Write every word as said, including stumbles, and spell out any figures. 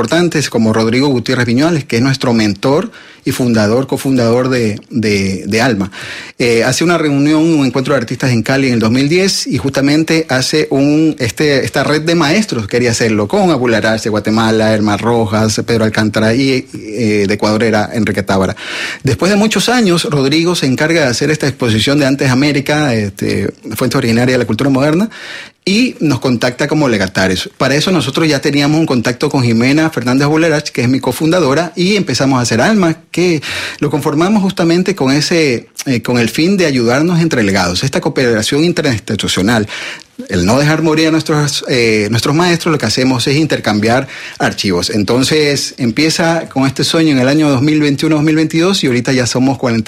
importantes, como Rodrigo Gutiérrez Viñuales, que es nuestro mentor y fundador, cofundador de, de, de ALMA. Eh, hace una reunión, un encuentro de artistas en Cali en el dos mil diez y justamente hace un este esta red de maestros, quería hacerlo con Abul Arach de Guatemala, Elmar Rojas, Pedro Alcántara y eh, de Ecuador era Enrique Tábara. Después de muchos años, Rodrigo se encarga de hacer esta exposición de Antes América, este, fuente originaria de la cultura moderna, y nos contacta como legatarios. Para eso nosotros ya teníamos un contacto con Jimena Fernández Abul Arach, que es mi cofundadora, y empezamos a hacer ALMA, que lo conformamos justamente con ese, eh, con el fin de ayudarnos entre legados, esta cooperación interinstitucional. El no dejar morir a nuestros, eh, nuestros maestros, lo que hacemos es intercambiar archivos. Entonces empieza con este sueño en el año dos mil veintiuno dos mil veintidós y ahorita ya somos cuarenta